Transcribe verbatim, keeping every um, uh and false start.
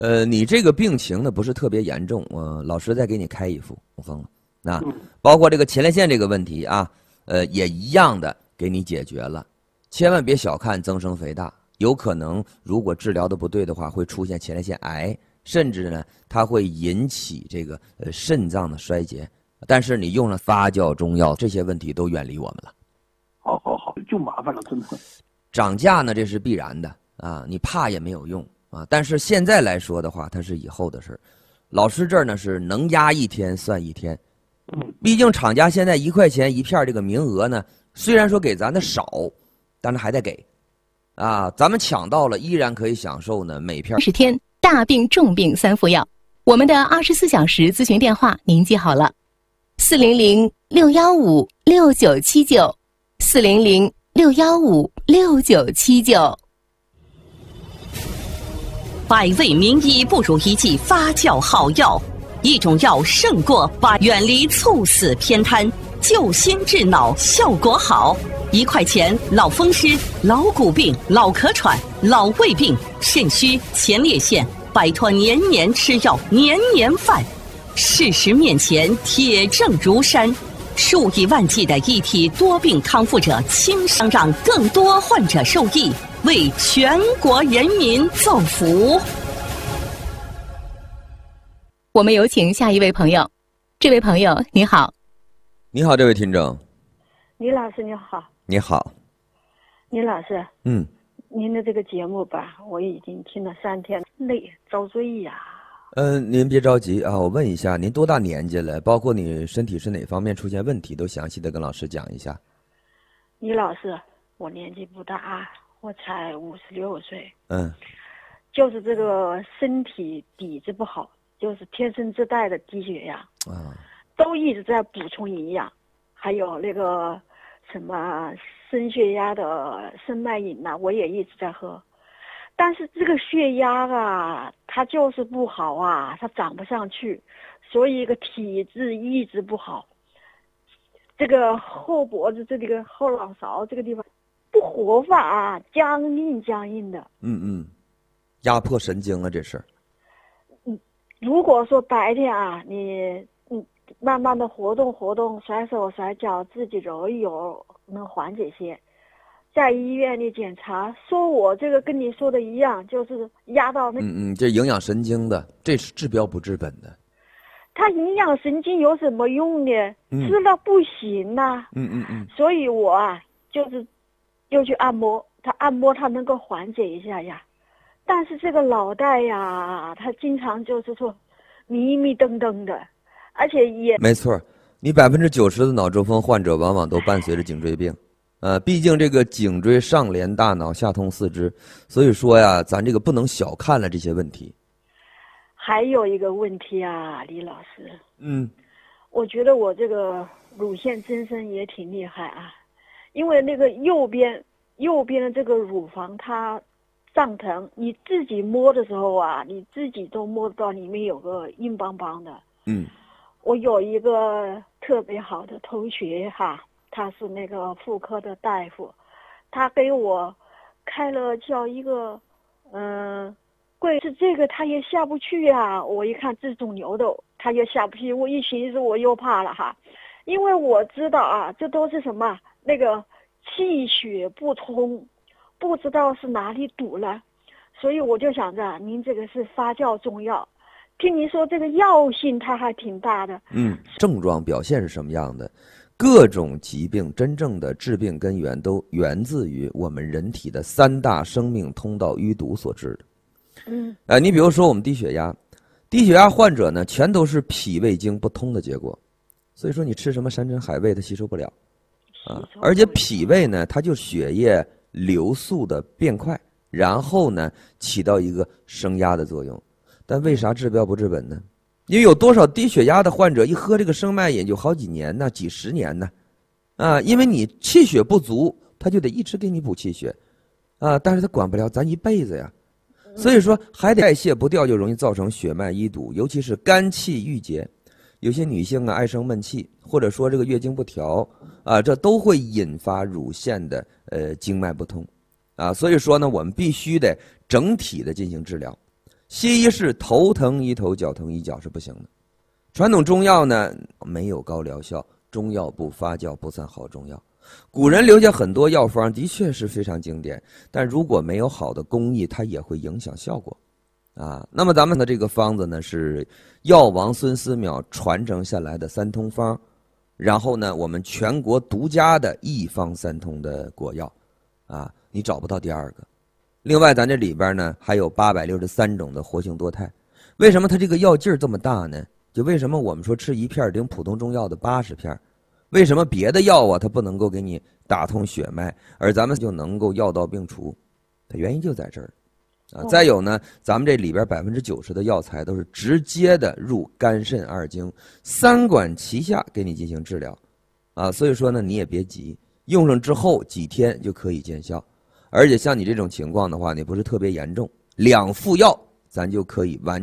呃，你这个病情呢不是特别严重，呃，老师再给你开一副，我疯了。那包括这个前列腺这个问题啊，呃，也一样的给你解决了。千万别小看增生肥大，有可能如果治疗的不对的话，会出现前列腺癌，甚至呢，它会引起这个呃肾脏的衰竭。但是你用了发酵中药，这些问题都远离我们了。 好好好，就麻烦了，真的。 涨价呢，这是必然的啊，你怕也没有用啊。但是现在来说的话，它是以后的事儿。老师这儿呢是能压一天算一天， 嗯， 毕竟厂家现在一块钱一片这个名额呢，虽然说给咱的少，但是还得给，啊，咱们抢到了，依然可以享受呢每片。 十天大病重病三副药，我们的二十四小时咨询电话您记好了，四零零六幺五六九七九，四零零六幺五六九七九。 百味名医不如一剂发酵好药，一种药胜过百，远离猝死偏瘫，救心治脑效果好。一块钱老风湿、老骨病、老咳喘、老胃病、肾虚、前列腺，摆脱年年吃药、年年犯。事实面前，铁证如山。数以万计的一体多病康复者轻伤，让更多患者受益，为全国人民造福。 我们有请下一位朋友。这位朋友你好。 你好，这位听众。 李老师你好。 你好。 李老师， 嗯， 您的这个节目吧，我已经听了三天，累遭罪呀。 嗯、呃，您别着急啊，我问一下，您多大年纪了？包括你身体是哪方面出现问题，都详细的跟老师讲一下。 李老师，我年纪不大，我才五十六岁。 嗯， 就是这个身体底子不好，就是天生自带的低血压啊， 都一直在补充营养，还有那个什么升血压的生脉饮呐、啊，我也一直在喝。但是这个血压啊，它就是不好啊，它涨不上去，所以一个体质一直不好。这个后脖子这里个后脑勺这个地方不活化啊，僵硬僵硬的。 嗯嗯，压迫神经啊，这是。 嗯，如果说白天啊，你嗯慢慢的活动活动，甩手甩脚，自己揉一揉，能缓解些。在医院里检查，说我这个跟你说的一样，就是压到那嗯嗯，这营养神经的，这是治标不治本的。 它营养神经有什么用呢？ 嗯、 吃了不行呐、啊。 嗯嗯嗯。 所以我啊，就是又去按摩，它按摩它能够缓解一下呀。但是这个脑袋呀，它经常就是说迷迷瞪瞪的，而且也没错，你百分之九十的脑中风患者往往都伴随着颈椎病。呃，毕竟这个颈椎上连大脑，下通四肢，所以说呀，咱这个不能小看了这些问题。 还有一个问题啊，李老师， 嗯， 我觉得我这个乳腺增生也挺厉害啊，因为那个右边右边的这个乳房它胀疼，你自己摸的时候啊，你自己都摸得到里面有个硬邦邦的。 嗯， 我有一个特别好的同学哈。他是那个妇科的大夫，他给我开了叫一个，嗯、呃，贵是这个他也下不去啊。我一看这肿瘤的，他也下不去。我一寻思我又怕了哈，因为我知道啊，这都是什么那个气血不通，不知道是哪里堵了，所以我就想着您这个是发酵中药，听您说这个药性它还挺大的。 嗯，症状表现是什么样的？各种疾病真正的致病根源都源自于我们人体的三大生命通道淤堵所致的。 嗯， 呃，你比如说我们低血压，低血压患者呢，全都是脾胃经不通的结果。所以说你吃什么山珍海味，它吸收不了啊。而且脾胃呢，它就血液流速的变快，然后呢起到一个升压的作用。但为啥治标不治本呢？因为有多少低血压的患者一喝这个生脉饮就好几年呢，几十年呢，啊，因为你气血不足，他就得一直给你补气血，啊，但是他管不了咱一辈子呀，所以说还得代谢不掉，就容易造成血脉淤堵，尤其是肝气郁结，有些女性啊爱生闷气，或者说这个月经不调啊，这都会引发乳腺的呃经脉不通，啊，所以说呢，我们必须得整体的进行治疗。 西医是头疼医头，脚疼医脚是不行的。传统中药呢没有高疗效，中药不发酵不算好中药。古人留下很多药方的确是非常经典，但如果没有好的工艺，它也会影响效果啊。那么咱们的这个方子呢是药王孙思邈传承下来的三通方，然后呢我们全国独家的一方三通的果药啊，你找不到第二个。另外咱这里边呢还有八百六十三种的活性多肽。为什么它这个药劲儿这么大呢？就为什么我们说吃一片顶普通中药的八十片，为什么别的药啊它不能够给你打通血脉，而咱们就能够药到病除？它原因就在这儿啊。再有呢，咱们这里边百分之九十的药材都是直接的入肝肾二经，三管齐下给你进行治疗啊。所以说呢，你也别急，用上之后几天就可以见效。而且像你这种情况的话，你不是特别严重，两副药咱就可以完